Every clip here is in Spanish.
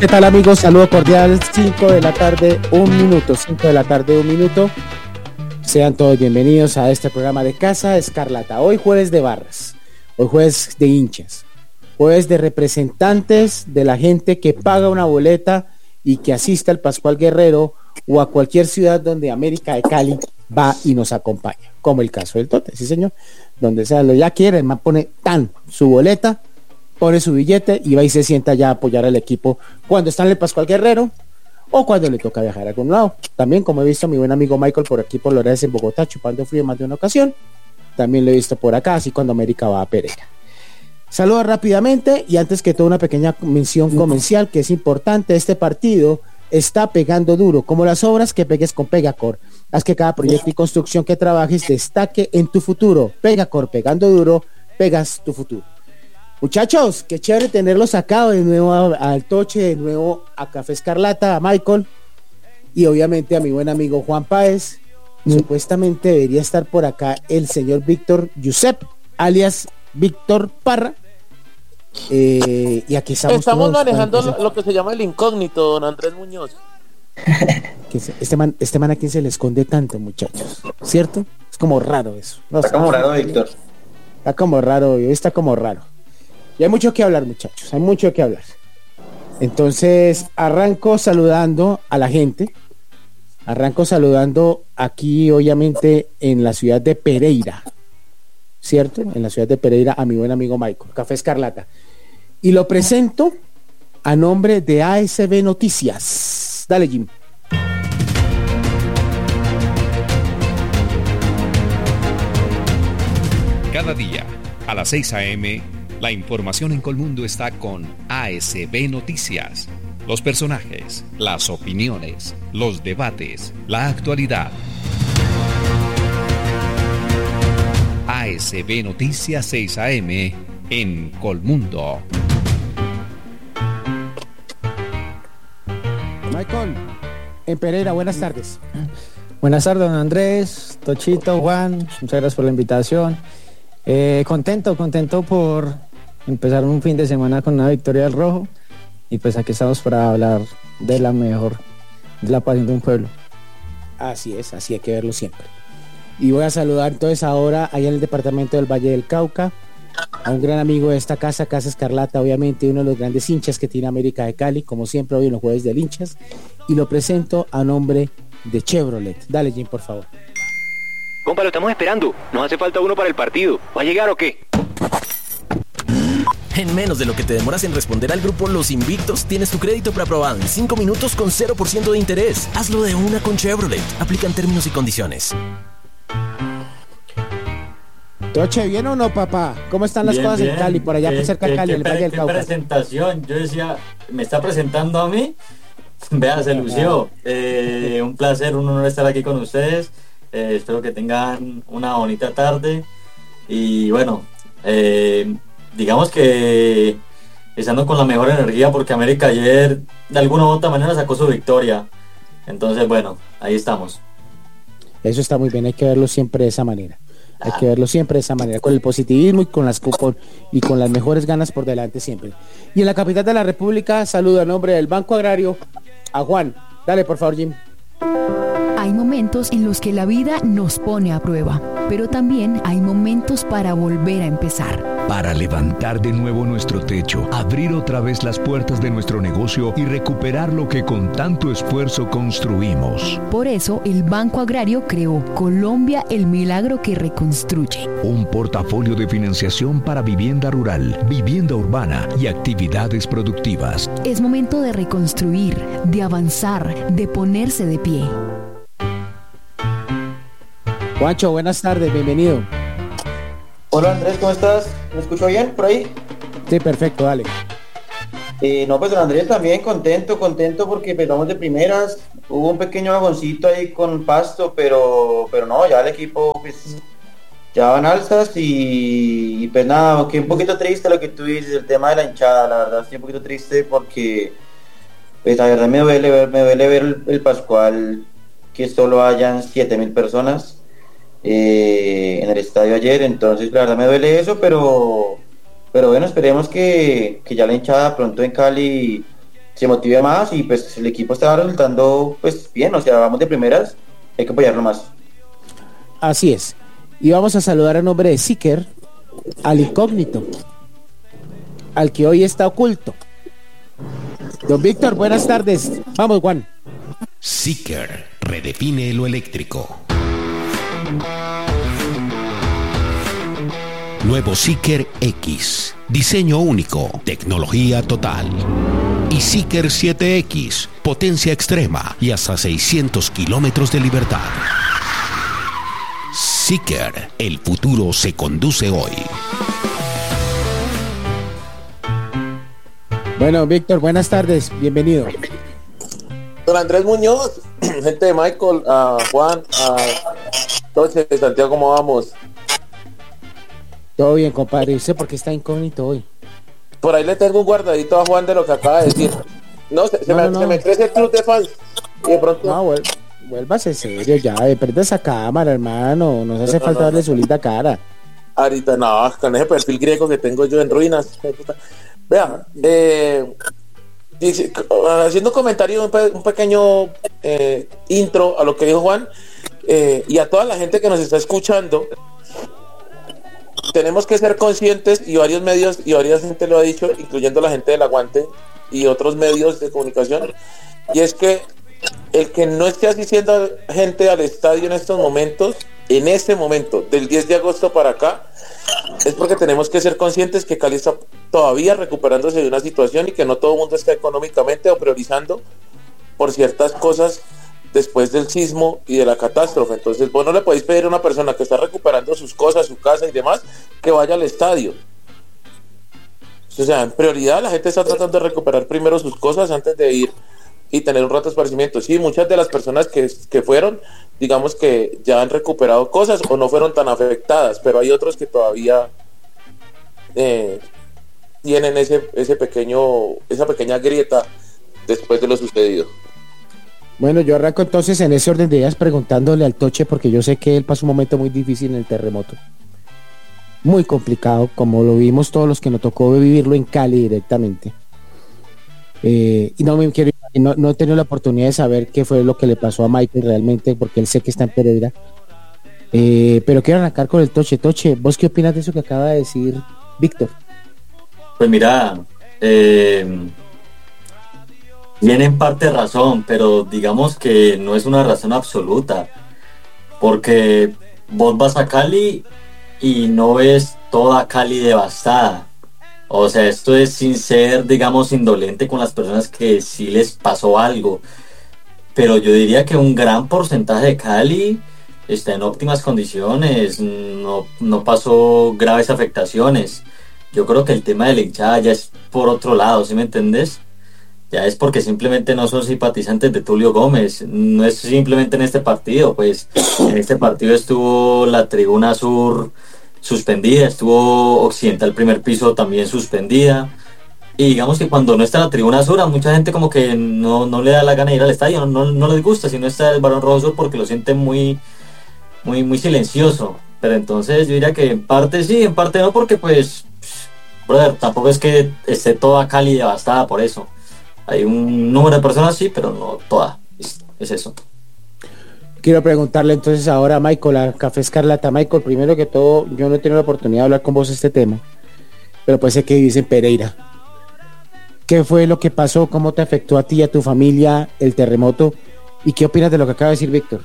¿Qué tal, amigos? Saludo cordial, 5 de la tarde, 1 minuto, 5 de la tarde, 1 minuto. Sean todos bienvenidos a este programa de Casa Escarlata. Hoy jueves de barras, hoy jueves de hinchas, jueves de representantes de la gente que paga una boleta y que asiste al Pascual Guerrero o a cualquier ciudad donde América de Cali va y nos acompaña, como el caso del Tote, sí señor, donde sea lo ya quiere, el man pone su boleta, pone su billete y va y se sienta ya a apoyar al equipo cuando está en el Pascual Guerrero o cuando le toca viajar a algún lado. También, como he visto a mi buen amigo Michael por aquí por Lores en Bogotá chupando frío más de una ocasión, también lo he visto por acá, así cuando América va a Pereira. Saludos rápidamente y antes que todo una pequeña mención comercial que es importante. Este partido está pegando duro, como las obras que pegues con Pegacor. Haz que cada proyecto y construcción que trabajes destaque en tu futuro. Pegacor, pegando duro, pegas tu futuro. Muchachos, qué chévere tenerlos acá de nuevo al Toche, de nuevo a Café Escarlata, a Michael y obviamente a mi buen amigo Juan Páez. Supuestamente debería estar por acá el señor Víctor Yusep, alias Víctor Parra. Y aquí estamos manejando lo que se llama el incógnito, don Andrés Muñoz. Este man a quien se le esconde tanto, muchachos, ¿cierto? Es como raro eso. No, está como raro, Víctor. Está como raro, está como raro. Y hay mucho que hablar, muchachos, hay mucho que hablar. Entonces, arranco saludando a la gente. Arranco saludando aquí, obviamente, en la ciudad de Pereira, ¿cierto? En la ciudad de Pereira a mi buen amigo Michael, Café Escarlata. Y lo presento a nombre de ASB Noticias. Dale, Jim. Cada día, a las 6 a.m., la información en Colmundo está con ASB Noticias. Los personajes, las opiniones, los debates, la actualidad. ASB Noticias 6 a.m. en Colmundo. Michael, en Pereira, buenas tardes. Buenas tardes, don Andrés, Tochito, Juan, muchas gracias por la invitación. Contento por empezar un fin de semana con una victoria del Rojo y pues aquí estamos para hablar de la pasión de un pueblo. Así es, así hay que verlo siempre. Y voy a saludar entonces ahora allá en el departamento del Valle del Cauca a un gran amigo de esta casa, Casa Escarlata, obviamente uno de los grandes hinchas que tiene América de Cali, como siempre hoy en los jueves de hinchas, y lo presento a nombre de Chevrolet. Dale, Jim, por favor. Compa, lo estamos esperando. Nos hace falta uno para el partido. ¿Va a llegar o qué? En menos de lo que te demoras en responder al grupo Los Invictos, tienes tu crédito preaprobado en 5 minutos con 0% de interés. Hazlo de una con Chevrolet. Aplican términos y condiciones. Toche, ¿bien o no, papá? ¿Cómo están las cosas en Cali, por allá cerca de Cali, en el Valle del Cauca? Qué presentación. Yo decía, ¿me está presentando a mí? Vea, se lució. Un placer, un honor estar aquí con ustedes. Espero que tengan una bonita tarde. Y bueno, digamos que estando con la mejor energía porque América ayer de alguna u otra manera sacó su victoria. Entonces, bueno, ahí estamos. Eso está muy bien, hay que verlo siempre de esa manera. Hay que verlo siempre de esa manera, con el positivismo y con las mejores ganas por delante siempre. Y en la capital de la República, saludo a nombre del Banco Agrario a Juan. Dale, por favor, Jim. Hay momentos en los que la vida nos pone a prueba, pero también hay momentos para volver a empezar. Para levantar de nuevo nuestro techo, abrir otra vez las puertas de nuestro negocio y recuperar lo que con tanto esfuerzo construimos. Por eso, el Banco Agrario creó Colombia, el milagro que reconstruye. Un portafolio de financiación para vivienda rural, vivienda urbana y actividades productivas. Es momento de reconstruir, de avanzar, de ponerse de pie. Juancho, buenas tardes, bienvenido. Hola Andrés, ¿cómo estás? ¿Me escucho bien por ahí? Sí, perfecto, dale. No, pues don Andrés también contento porque pegamos de primeras. Hubo un pequeño bajoncito ahí con Pasto, pero no, ya el equipo pues ya van alzas y pues nada, aunque un poquito triste lo que tú dices, el tema de la hinchada, la verdad estoy un poquito triste porque pues la verdad me duele ver el Pascual que solo hayan 7,000 personas en el estadio ayer, entonces la verdad me duele eso, pero bueno, esperemos que ya la hinchada pronto en Cali se motive más y pues el equipo está resultando pues bien, o sea, vamos de primeras, hay que apoyarlo más. Así es. Y vamos a saludar en nombre de Seeker al incógnito, al que hoy está oculto. Don Víctor, buenas tardes. Vamos, Juan. Seeker redefine lo eléctrico. Nuevo Seeker X, diseño único, tecnología total. Y Seeker 7X, potencia extrema y hasta 600 kilómetros de libertad. Seeker, el futuro se conduce hoy. Bueno, Víctor, buenas tardes, bienvenido. Don Andrés Muñoz, gente de Michael, a Juan, a Toche, Santiago, ¿cómo vamos? Todo bien, compadre. ¿Y usted por qué está incógnito hoy? Por ahí le tengo un guardadito a Juan de lo que acaba de decir. No, se me crece el club de fans. Y de pronto... No, vuélvase serio ya. Prenda esa cámara, hermano. Nos hace falta darle su linda cara. Ahorita, no, con ese perfil griego que tengo yo en ruinas. Vean, haciendo un comentario, un pequeño intro a lo que dijo Juan, y a toda la gente que nos está escuchando. Tenemos que ser conscientes, y varios medios y varias gente lo ha dicho, incluyendo la gente del Aguante y otros medios de comunicación, y es que el que no esté asistiendo gente al estadio en estos momentos, en este momento, del 10 de agosto para acá, es porque tenemos que ser conscientes que Cali está todavía recuperándose de una situación y que no todo el mundo está económicamente o priorizando por ciertas cosas después del sismo y de la catástrofe. Entonces vos no le podéis pedir a una persona que está recuperando sus cosas, su casa y demás, que vaya al estadio. O sea, en prioridad la gente está tratando de recuperar primero sus cosas antes de ir y tener un rato de esparcimiento. Sí, muchas de las personas que fueron, digamos que ya han recuperado cosas o no fueron tan afectadas, pero hay otros que todavía tienen esa pequeña grieta después de lo sucedido. Bueno, yo arranco entonces en ese orden de ideas preguntándole al Toche, porque yo sé que él pasó un momento muy difícil en el terremoto. Muy complicado, como lo vimos todos los que nos tocó vivirlo en Cali directamente. Y no he tenido la oportunidad de saber qué fue lo que le pasó a Michael realmente, porque él sé que está en Pereira. Pero quiero arrancar con el Toche. Toche, ¿vos qué opinas de eso que acaba de decir Víctor? Pues mira, tiene en parte razón, pero digamos que no es una razón absoluta, porque vos vas a Cali y no ves toda Cali devastada. O sea, esto es sin ser, digamos, indolente con las personas que sí les pasó algo, pero yo diría que un gran porcentaje de Cali está en óptimas condiciones, no pasó graves afectaciones. Yo creo que el tema de la hinchada ya es por otro lado, ¿sí me entendés? Ya es porque simplemente no son simpatizantes de Tulio Gómez, no es simplemente en este partido, pues en este partido estuvo la tribuna sur suspendida, estuvo occidental primer piso también suspendida, y digamos que cuando no está la tribuna sur a mucha gente como que no le da la gana de ir al estadio, no les gusta si no está el Barón Rojo Sur porque lo siente muy silencioso, pero entonces yo diría que en parte sí, en parte no, porque pues, brother, tampoco es que esté toda Cali devastada por eso. Hay un número de personas, sí, pero no toda. Es eso. Quiero preguntarle entonces ahora a Michael, a Café Escarlata. Michael, primero que todo, yo no he tenido la oportunidad de hablar con vos este tema, pero puede ser que vivís en Pereira. ¿Qué fue lo que pasó? ¿Cómo te afectó a ti y a tu familia el terremoto? ¿Y qué opinas de lo que acaba de decir Víctor?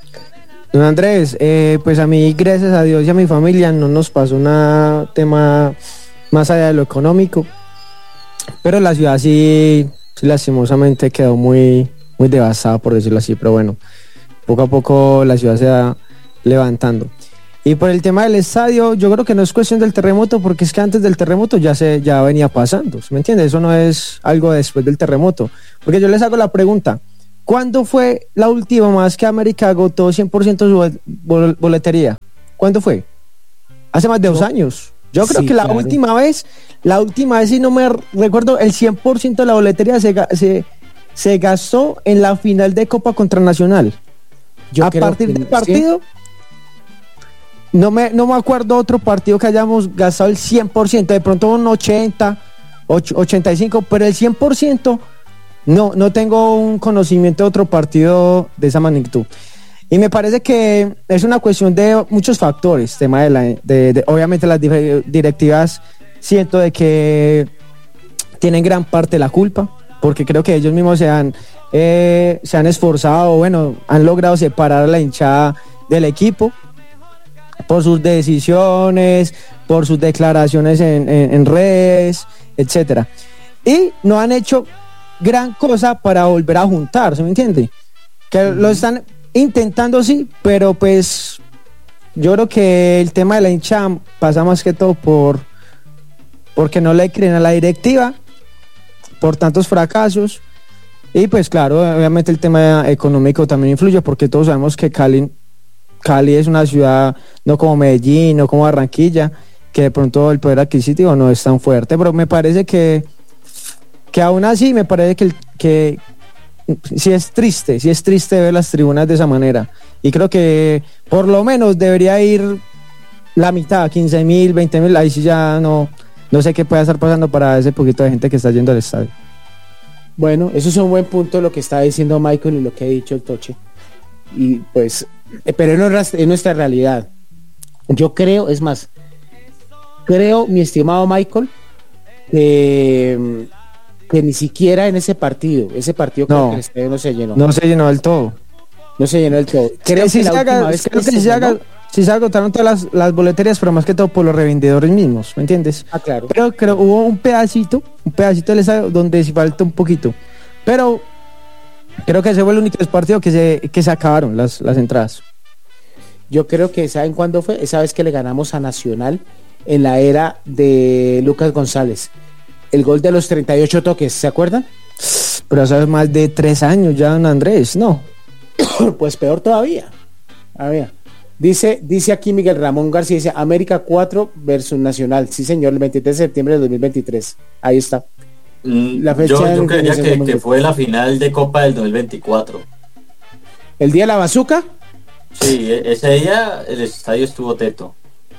Don Andrés, pues a mí, gracias a Dios y a mi familia, no nos pasó un tema más allá de lo económico, pero la ciudad sí lastimosamente quedó muy devastada, por decirlo así, pero bueno, poco a poco la ciudad se va levantando. Y por el tema del estadio, yo creo que no es cuestión del terremoto, porque es que antes del terremoto ya venía pasando, ¿me entiendes? Eso no es algo después del terremoto, porque yo les hago la pregunta: ¿cuándo fue la última vez que América agotó 100% su boletería? ¿Cuándo fue? Hace más de 2 años. Yo creo que la última vez, si no me recuerdo, el 100% de la boletería se gastó en la final de Copa contra Nacional. A partir del partido, no me acuerdo otro partido que hayamos gastado el 100%, de pronto un 80, 85, pero el 100% no tengo un conocimiento de otro partido de esa magnitud. Y me parece que es una cuestión de muchos factores, tema de obviamente las directivas, siento de que tienen gran parte de la culpa, porque creo que ellos mismos se han esforzado, bueno, han logrado separar a la hinchada del equipo por sus decisiones, por sus declaraciones en redes, etcétera. Y no han hecho gran cosa para volver a juntar, ¿se me entiende? Que lo están intentando, sí, pero pues yo creo que el tema de la hinchada pasa más que todo porque no le creen a la directiva, por tantos fracasos, y pues claro, obviamente el tema económico también influye, porque todos sabemos que Cali es una ciudad no como Medellín, no como Barranquilla, que de pronto el poder adquisitivo no es tan fuerte, pero me parece que aún así me parece que sí es triste ver las tribunas de esa manera, y creo que por lo menos debería ir la mitad, 15.000, 20.000, ahí sí ya no sé qué puede estar pasando para ese poquito de gente que está yendo al estadio. Bueno, eso es un buen punto lo que está diciendo Michael y lo que ha dicho el Toche, y pues pero es nuestra realidad. Yo creo, mi estimado Michael, que ni siquiera en ese partido creo que el estadio no se llenó. No se llenó del todo. Creo que si se agotaron todas las boleterías, pero más que todo por los revendedores mismos, ¿me entiendes? Ah, claro. Pero creo hubo un pedacito del estadio donde sí falta un poquito. Pero creo que ese fue el único partido que se acabaron las entradas. Yo creo que, ¿saben cuándo fue? Esa vez que le ganamos a Nacional en la era de Lucas González. El gol de los 38 toques, ¿se acuerdan? Pero eso es más de 3 años ya, don Andrés, ¿no? Pues peor todavía. A ver, dice aquí Miguel Ramón García, dice América 4 versus Nacional. Sí, señor, el 23 de septiembre de 2023. Ahí está. La fecha yo creería que fue la final de Copa del 2024. ¿El día de la Bazooka? Sí, ese día el estadio estuvo teto.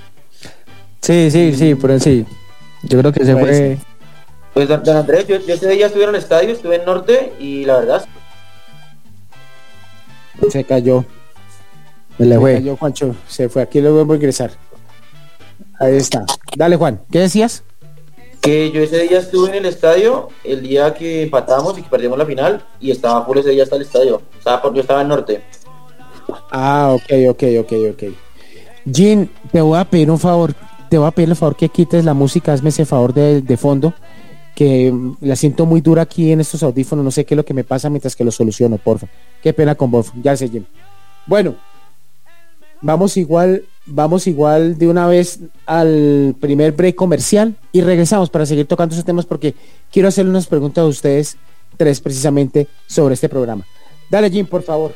Sí, por él sí. Yo creo que se fue. Pues don Andrés, yo ese día estuve en el estadio, estuve en Norte y la verdad se cayó. Se cayó, Juancho, se fue. Aquí lo vamos a ingresar. Ahí está. Dale, Juan, ¿qué decías? Que yo ese día estuve en el estadio el día que empatamos y que perdimos la final, y estaba full ese día hasta el estadio. Yo estaba en Norte. Ah, ok. Jean, te voy a pedir el favor que quites la música, hazme ese favor de fondo, que la siento muy dura aquí en estos audífonos, no sé qué es lo que me pasa mientras que lo soluciono, porfa. Qué pena con vos, ya sé, Jean. Bueno, vamos igual de una vez al primer break comercial y regresamos para seguir tocando esos temas, porque quiero hacerle unas preguntas a ustedes tres precisamente sobre este programa. Dale, Jim, por favor.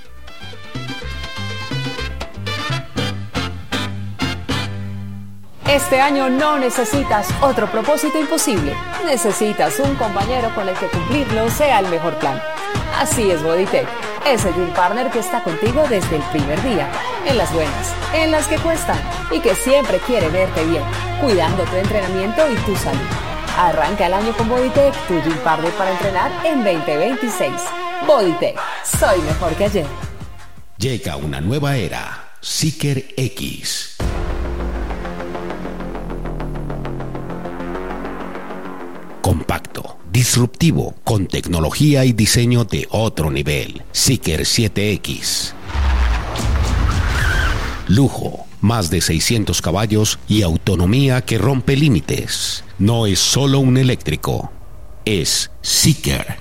Este año no necesitas otro propósito imposible. Necesitas un compañero con el que cumplirlo sea el mejor plan. Así es Bodytech, ese gym partner que está contigo desde el primer día, en las buenas, en las que cuestan y que siempre quiere verte bien, cuidando tu entrenamiento y tu salud. Arranca el año con Bodytech, tu gym partner para entrenar en 2026. Bodytech, soy mejor que ayer. Llega una nueva era, Seeker X. Compacto, disruptivo, con tecnología y diseño de otro nivel. Seeker 7X. Lujo, más de 600 caballos y autonomía que rompe límites. No es solo un eléctrico, es Seeker.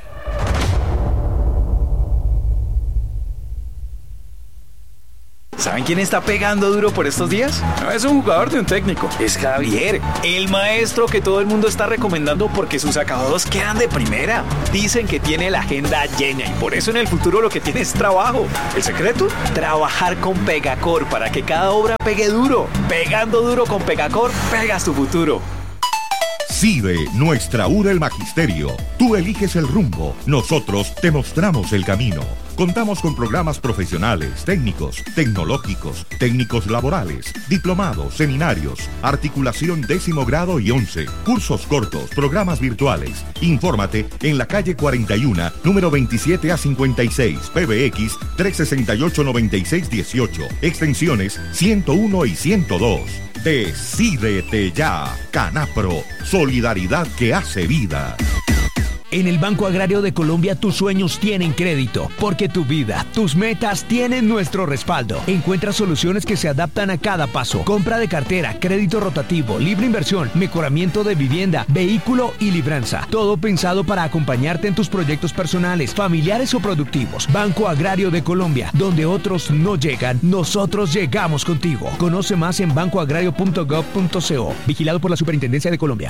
¿Saben quién está pegando duro por estos días? No es un jugador de un técnico, es Javier, el maestro que todo el mundo está recomendando porque sus acabados quedan de primera. Dicen que tiene la agenda llena y por eso en el futuro lo que tiene es trabajo. ¿El secreto? Trabajar con Pegacor para que cada obra pegue duro. Pegando duro con Pegacor, pegas tu futuro. CIDE, nuestra URA el magisterio. Tú eliges el rumbo, nosotros te mostramos el camino. Contamos con programas profesionales, técnicos, tecnológicos, técnicos laborales, diplomados, seminarios, articulación 10º grado y 11, cursos cortos, programas virtuales. Infórmate en la calle 41, número 27 a 56, PBX 368-9618, extensiones 101 y 102. Decídete ya. Canapro, solidaridad que hace vida. En el Banco Agrario de Colombia tus sueños tienen crédito, porque tu vida, tus metas tienen nuestro respaldo. Encuentra soluciones que se adaptan a cada paso. Compra de cartera, crédito rotativo, libre inversión, mejoramiento de vivienda, vehículo y libranza. Todo pensado para acompañarte en tus proyectos personales, familiares o productivos. Banco Agrario de Colombia, donde otros no llegan, nosotros llegamos contigo. Conoce más en bancoagrario.gov.co. Vigilado por la Superintendencia de Colombia.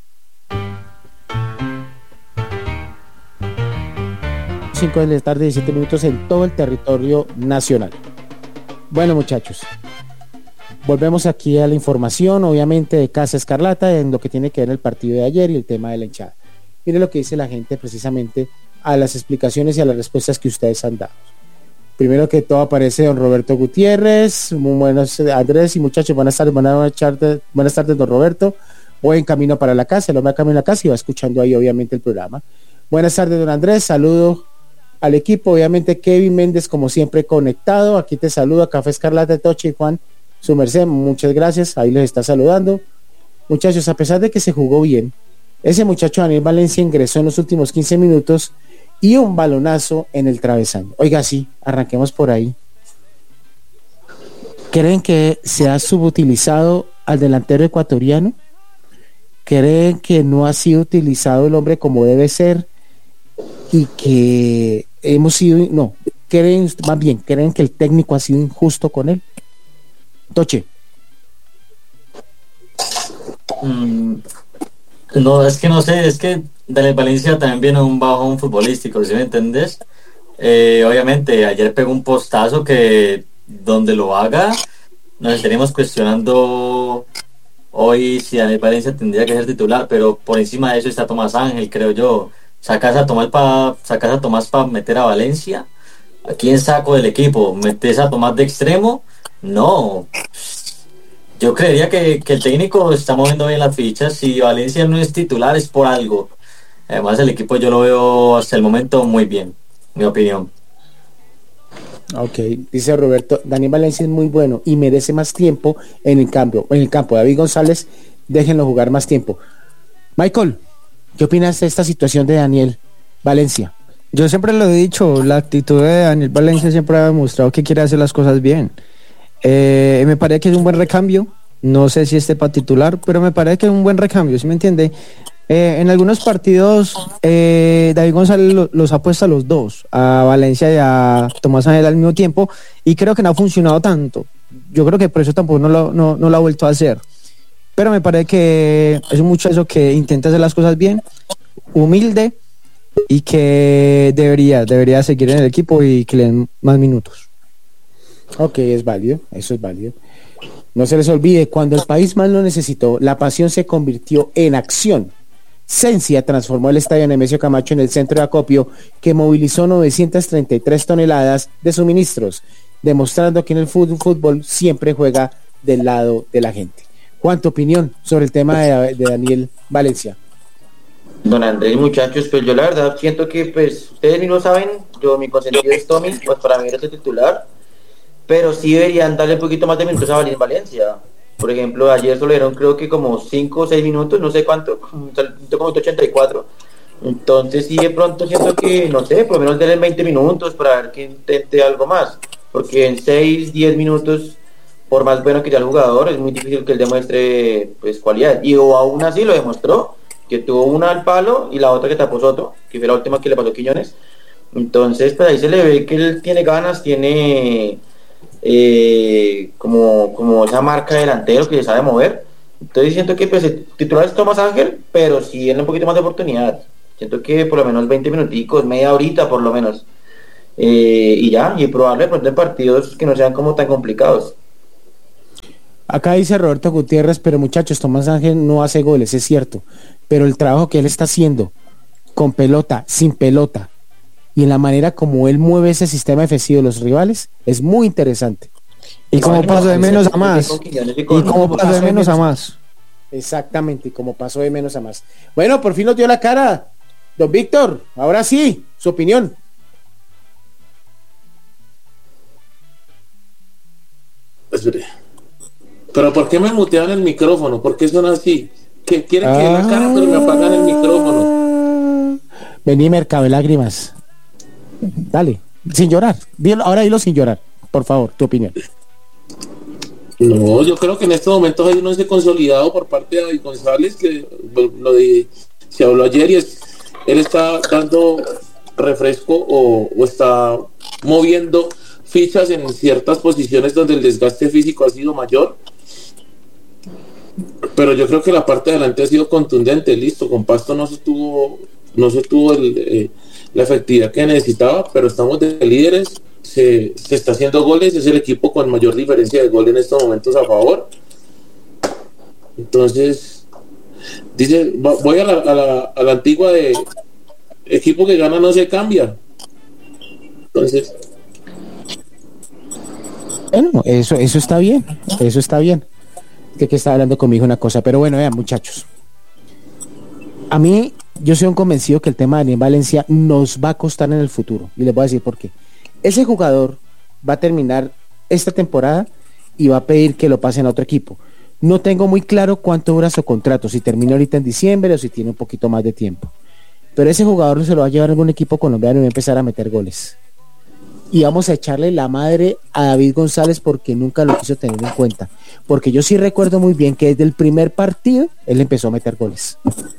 5 de la tarde, 17 minutos en todo el territorio nacional. Bueno, muchachos, volvemos aquí a la información, obviamente, de Casa Escarlata, en lo que tiene que ver el partido de ayer y el tema de la hinchada. Mire lo que dice la gente precisamente a las explicaciones y a las respuestas que ustedes han dado. Primero que todo aparece don Roberto Gutiérrez. Muy buenos, Andrés y muchachos, buenas tardes, don Roberto. Voy en camino para la casa, lo me camino a la casa y va escuchando ahí obviamente el programa. Buenas tardes, don Andrés, saludo al equipo, obviamente Kevin Méndez como siempre conectado, aquí te saluda Café Escarlata, Tochi y Juan, su merced, muchas gracias, ahí les está saludando. Muchachos, a pesar de que se jugó bien, ese muchacho Daniel Valencia ingresó en los últimos 15 minutos y un balonazo en el travesaño. Oiga, sí, arranquemos por ahí. ¿Creen que se ha subutilizado al delantero ecuatoriano? ¿Creen que no ha sido utilizado el hombre como debe ser? Y que creen que el técnico ha sido injusto con él. Toche. No, es que no sé, es que Daniel Valencia también viene un bajón futbolístico, ¿sí me entendés? Obviamente ayer pegó un postazo que donde lo haga nos estaríamos cuestionando hoy si Daniel Valencia tendría que ser titular, pero por encima de eso está Tomás Ángel, creo yo. Sacas a Tomás para meter a Valencia. ¿A quién saco del equipo? ¿Metes a Tomás de extremo? No. Yo creería que el técnico está moviendo bien las fichas. Si Valencia no es titular es por algo. Además el equipo yo lo veo hasta el momento muy bien, mi opinión. Ok, dice Roberto, Daniel Valencia es muy bueno y merece más tiempo en el campo. David González, déjenlo jugar más tiempo. Michael, ¿qué opinas de esta situación de Daniel Valencia? Yo siempre lo he dicho, la actitud de Daniel Valencia siempre ha demostrado que quiere hacer las cosas bien. Me parece que es un buen recambio, no sé si esté para titular, pero me parece que es un buen recambio, ¿sí me entiende? En algunos partidos David González los ha puesto a los dos, a Valencia y a Tomás Ángel al mismo tiempo, y creo que no ha funcionado tanto. Yo creo que por eso tampoco no lo ha vuelto a hacer. Pero me parece que es un muchacho que intenta hacer las cosas bien, humilde, y que debería seguir en el equipo y que le den más minutos. Ok, es válido, eso es válido. No se les olvide, cuando el país más lo necesitó, la pasión se convirtió en acción. Sensia transformó el estadio Nemesio Camacho en el centro de acopio que movilizó 933 toneladas de suministros, demostrando que en el fútbol siempre juega del lado de la gente. Juan, tu opinión sobre el tema de Daniel Valencia. Don Andrés, muchachos, pues yo la verdad siento que, pues, ustedes ni lo saben, mi consentido es Tommy, pues para mí es el titular, pero sí deberían darle un poquito más de minutos a Valencia. Por ejemplo, ayer solo dieron creo que como 5 o 6 minutos, no sé cuánto, como 84. Entonces sí, de pronto siento que, no sé, por lo menos denle 20 minutos para ver que intente algo más, porque en 6, 10 minutos, por más bueno que sea el jugador, es muy difícil que él demuestre pues cualidad, y aún así lo demostró, que tuvo una al palo y la otra que tapó Soto, que fue la última que le pasó Quiñones. Entonces pues ahí se le ve que él tiene ganas, tiene como esa marca delantero que se sabe mover. Entonces siento que pues el titular es Tomás Ángel, pero sí tiene un poquito más de oportunidad. Siento que por lo menos 20 minuticos, media horita por lo menos, y ya, y probarle de pronto en partidos que no sean como tan complicados. Acá dice Roberto Gutiérrez, pero muchachos, Tomás Ángel no hace goles, es cierto, pero el trabajo que él está haciendo con pelota, sin pelota, y en la manera como él mueve ese sistema defensivo de los rivales es muy interesante. Y como pasó de menos a más. Y como pasó de menos a más. Exactamente, y como pasó de menos a más. Bueno, por fin nos dio la cara, don Víctor. Ahora sí, su opinión. Espere. Pero ¿por qué me mutean el micrófono? ¿Por qué son así? Que quieren que dé la cara, pero me apagan el micrófono. Vení, Mercado de Lágrimas. Dale, sin llorar. Ahora dilo sin llorar, por favor, tu opinión. No, yo creo que en estos momentos hay un once consolidado por parte de David González, que se habló ayer, y él está dando refresco o está moviendo fichas en ciertas posiciones donde el desgaste físico ha sido mayor. Pero yo creo que la parte de adelante ha sido contundente. Listo, con Pasto no se tuvo la efectividad que necesitaba, pero estamos de líderes. Se está haciendo goles, es el equipo con mayor diferencia de gol en estos momentos a favor. Entonces dice, voy a la antigua de equipo que gana no se cambia. Entonces bueno, eso está bien, eso está bien. Que está hablando conmigo una cosa, pero bueno, vean, muchachos, a mí, yo soy un convencido que el tema de Daniel Valencia nos va a costar en el futuro, y les voy a decir por qué. Ese jugador va a terminar esta temporada y va a pedir que lo pasen a otro equipo. No tengo muy claro cuánto dura su contrato, si termina ahorita en diciembre o si tiene un poquito más de tiempo, pero ese jugador se lo va a llevar a algún equipo colombiano y va a empezar a meter goles. Y vamos a echarle la madre a David González porque nunca lo quiso tener en cuenta. Porque yo sí recuerdo muy bien que desde el primer partido él empezó a meter goles.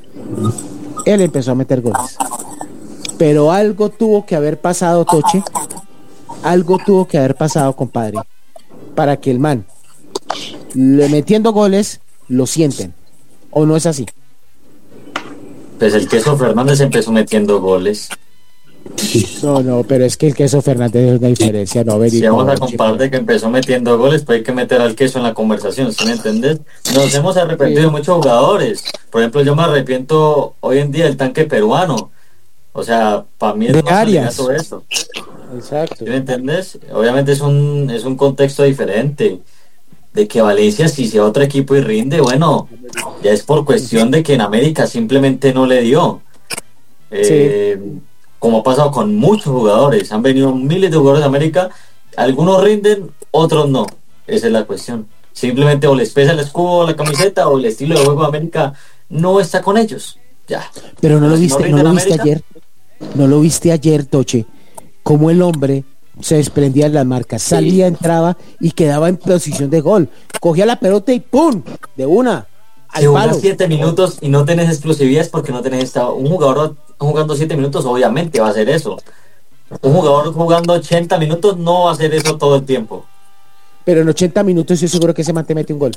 Pero algo tuvo que haber pasado, Toche. Algo tuvo que haber pasado, compadre, para que el man, metiendo goles, lo sienten. ¿O no es así? Pues el Queso Fernández empezó metiendo goles. No, pero es que el Queso Fernández es una diferencia, no, si vamos a comparar de que empezó metiendo goles, pues hay que meter al Queso en la conversación, ¿sí me entendés? Nos hemos arrepentido de muchos jugadores. Por ejemplo, yo me arrepiento hoy en día del Tanque Peruano. O sea, para mí es más todo eso. Exacto. ¿Sí me entendés? Obviamente es un contexto diferente. De que Valencia, si sea otro equipo y rinde, bueno, ya es por cuestión de que en América simplemente no le dio. Como ha pasado con muchos jugadores, han venido miles de jugadores de América, algunos rinden, otros no. Esa es la cuestión. Simplemente o les pesa el escudo, la camiseta, o el estilo de juego de América no está con ellos. Ya. Pero no lo viste, no lo viste ayer, Toche, como el hombre se desprendía de las marcas, salía, entraba y quedaba en posición de gol. Cogía la pelota y ¡pum! De una. Si jugas 7 minutos y no tenés explosividad es porque no tenés un jugador jugando 7 minutos obviamente va a hacer eso. Un jugador jugando 80 minutos no va a hacer eso todo el tiempo. Pero en 80 minutos yo seguro que ese man te mete un gol.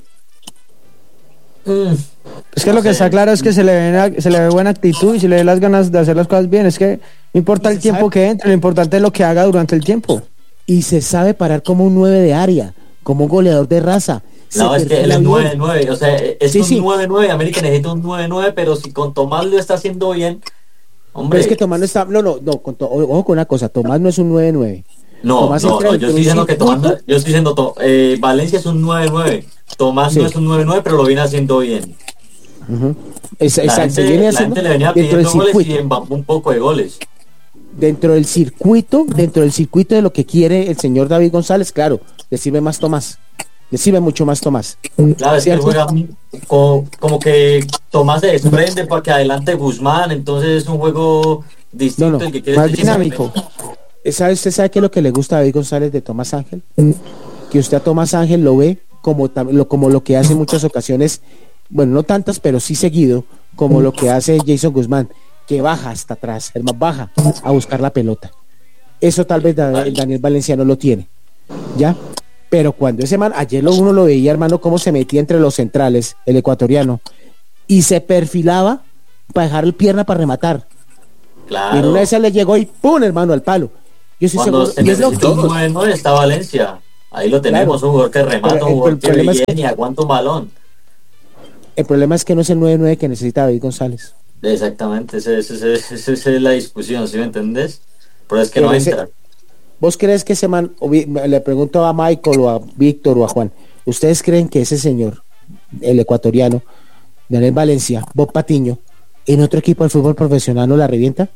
Es que lo que está claro es que se le ve buena actitud y se le ve las ganas de hacer las cosas bien. Es que no importa el tiempo que entre, lo importante es lo que haga durante el tiempo. Y se sabe parar como un 9 de área, como un goleador de raza. No, es que él es 9-9, o sea, es un 9-9, América necesita un 9-9, pero si con Tomás lo está haciendo bien, hombre. Pero es que Tomás no está, ojo con una cosa, Tomás no es un 9-9. No, yo estoy diciendo que Tomás, yo estoy diciendo, Valencia es un 9-9, Tomás no es un 9-9, pero lo viene haciendo bien. Exacto, la gente le venía pidiendo goles y embapó un poco de goles. Dentro del circuito de lo que quiere el señor David González, claro, le sirve más Tomás. Le sirve mucho más Tomás. Claro, es que él juega como que Tomás se desprende para que adelante Guzmán, entonces es un juego distinto el que quiere más dinámico. ¿Usted sabe qué es lo que le gusta a David González de Tomás Ángel? Que usted a Tomás Ángel lo ve como lo que hace en muchas ocasiones, bueno, no tantas, pero sí seguido, como lo que hace Jason Guzmán, que baja hasta atrás, el más baja a buscar la pelota. Eso tal vez el Daniel Valencia no lo tiene, ¿ya? Pero cuando ese man, ayer uno lo veía, hermano, cómo se metía entre los centrales, el ecuatoriano, y se perfilaba para dejar el pierna para rematar. Claro. Y en una de esas le llegó y ¡pum! Hermano, al palo. Yo soy cuando seguro. Se necesitó un 9-9 está Valencia. Ahí lo tenemos, un jugador que remata, un jugador que viene y aguanta un balón. El problema es que no es el 9-9 que necesita David González. Exactamente, esa es la discusión, ¿sí me entendés? pero es que no entra. ¿Vos crees que ese man, le pregunto a Michael o a Víctor o a Juan, ¿ustedes creen que ese señor, el ecuatoriano, Daniel Valencia, Bob Patiño, en otro equipo del fútbol profesional no la revienta?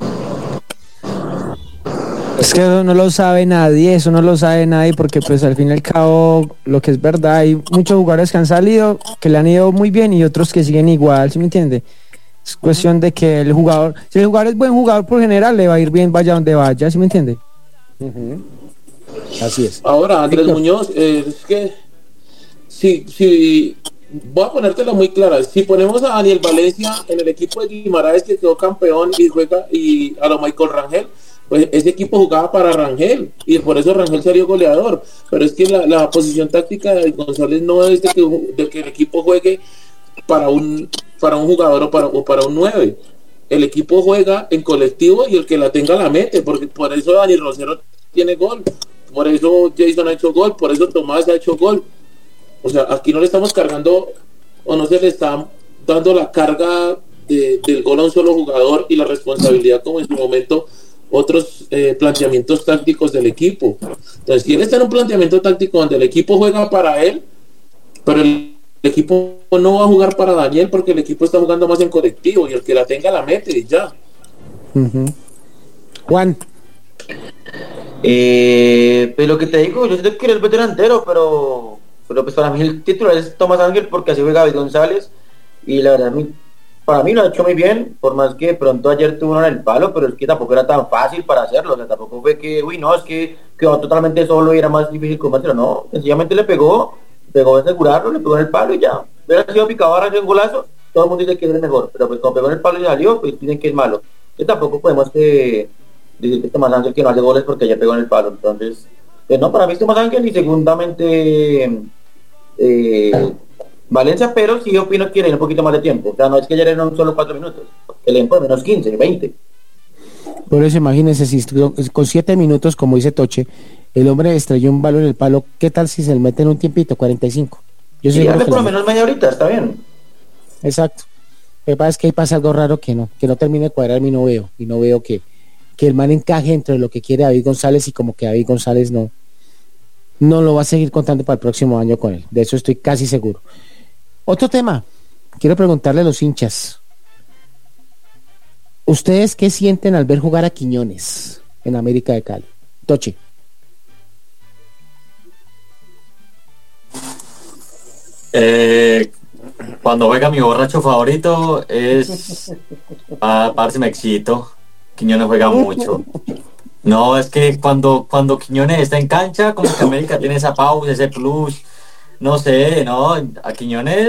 Es que eso no lo sabe nadie, porque pues al fin y al cabo lo que es verdad, hay muchos jugadores que han salido, que le han ido muy bien y otros que siguen igual, ¿sí me entiende? Es cuestión de que el jugador, si el jugador es buen jugador por general, le va a ir bien vaya donde vaya, ¿sí me entiende? Así es. Ahora, Andrés Muñoz, es que si voy a ponértela muy clara, si ponemos a Daniel Valencia en el equipo de Guimaraes que quedó campeón y juega y a lo Michael Rangel, pues ese equipo jugaba para Rangel y por eso Rangel salió goleador, pero es que la posición táctica de González no es de que el equipo juegue para un jugador o para un 9. El equipo juega en colectivo y el que la tenga la mete, porque por eso Daniel Rosero tiene gol, por eso Jason ha hecho gol, por eso Tomás ha hecho gol. O sea, aquí no le estamos cargando o no se le está dando la carga del gol a un solo jugador y la responsabilidad como en su momento otros planteamientos tácticos del equipo. Entonces, si él está en un planteamiento táctico donde el equipo juega para él, pero el equipo no va a jugar para Daniel porque el equipo está jugando más en colectivo y el que la tenga la mete y ya. Juan. Pues lo que te digo, yo siento que él es delantero, pero pues para mí el titular es Tomás Ángel porque así juega David González y la verdad para mí lo ha hecho muy bien, por más que pronto ayer tuvo uno en el palo, pero es que tampoco era tan fácil para hacerlo, o sea, tampoco fue que, es que quedó totalmente solo y era más difícil comérselo, no, sencillamente le pegó de asegurarlo, le pegó en el palo y ya. Hubiera sido Picabarra en un golazo, todo el mundo dice que es el mejor, pero pues como pegó en el palo y salió, pues dicen que es malo. Que tampoco podemos decir que Tomás Ángel que no hace goles porque ya pegó en el palo, entonces, pues no, para mí es Tomás Ángel y segundamente Valencia, pero sí opino que le den un poquito más de tiempo, o sea, no es que ayer eran solo 4 minutos, que le den por menos 15, 20. Por eso imagínense, si con 7 minutos, como dice Toche, el hombre estrelló un balón en el palo, ¿qué tal si se le mete en un tiempito, 45? Yo y darle por lo menos media horita, está bien. Exacto. Lo que pasa es que ahí pasa algo raro que no termine de cuadrarme y no veo que el man encaje entre lo que quiere David González y como que David González no lo va a seguir contando para el próximo año con él, de eso estoy casi seguro. Otro tema, quiero preguntarle a los hinchas, ¿ustedes qué sienten al ver jugar a Quiñones en América de Cali? Toche. Cuando juega mi borracho favorito es para si me excito. Quiñones juega mucho. No, es que cuando Quiñones está en cancha, como que América tiene esa pausa, ese plus, no sé, no, a Quiñones